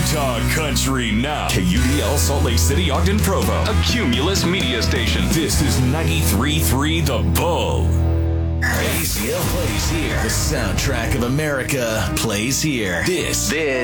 Talk Country now. KUDL Salt Lake City, Ogden, Provo. A Cumulus media station. This is 93.3 The Bull. ACL plays here. The soundtrack of America plays here. This